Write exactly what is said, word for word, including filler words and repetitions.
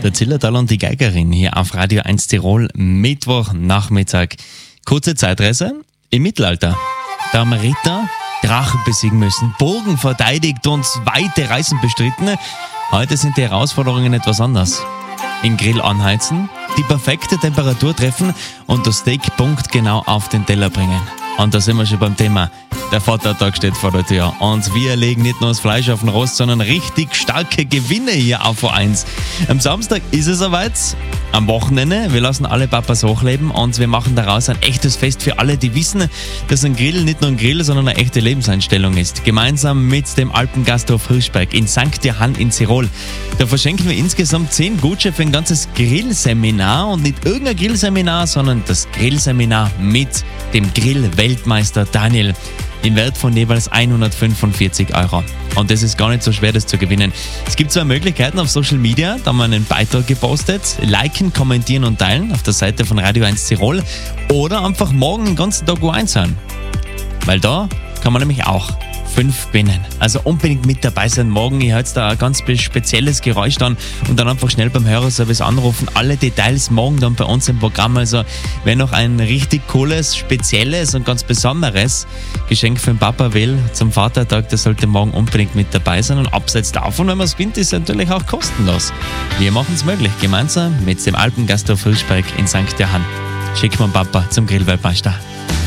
Der Zillertal und die Geigerin hier auf Radio eins Tirol, Mittwochnachmittag. Kurze Zeitreise im Mittelalter. Da haben Ritter Drachen besiegen müssen, Burgen verteidigt und weite Reisen bestritten. Heute sind die Herausforderungen etwas anders. Den Grill anheizen, die perfekte Temperatur treffen und das Steak punktgenau auf den Teller bringen. Und da sind wir schon beim Thema. Der Vatertag steht vor der Tür und wir legen nicht nur das Fleisch auf den Rost, sondern richtig starke Gewinne hier auf O eins. Am Samstag ist es soweit, am Wochenende. Wir lassen alle Papas hochleben und wir machen daraus ein echtes Fest für alle, die wissen, dass ein Grill nicht nur ein Grill, sondern eine echte Lebenseinstellung ist. Gemeinsam mit dem Alpengasthof Hirschberg in Sankt Johann in Tirol. Da verschenken wir insgesamt zehn Gutscheine für ein ganzes Grillseminar und nicht irgendein Grillseminar, sondern das Grillseminar mit dem Grill-Weltmeister Daniel. Im Wert von jeweils hundertfünfundvierzig Euro. Und das ist gar nicht so schwer, das zu gewinnen. Es gibt zwei Möglichkeiten auf Social Media, da haben wir einen Beitrag gepostet. Liken, kommentieren und teilen auf der Seite von Radio eins Tirol. Oder einfach morgen den ganzen Tag O eins hören. Weil da kann man nämlich auch fünf gewinnen. Also unbedingt mit dabei sein morgen. Ich höre jetzt da ein ganz spezielles Geräusch dann und dann einfach schnell beim Hörerservice anrufen. Alle Details morgen dann bei uns im Programm. Also wer noch ein richtig cooles, spezielles und ganz besonderes Geschenk für den Papa will zum Vatertag, der sollte morgen unbedingt mit dabei sein. Und abseits davon, wenn man es gewinnt, ist es natürlich auch kostenlos. Wir machen es möglich, gemeinsam mit dem Alpengasthof Hirschberg in Sankt Johann. Schicken wir den Papa zum Grillweltmeister.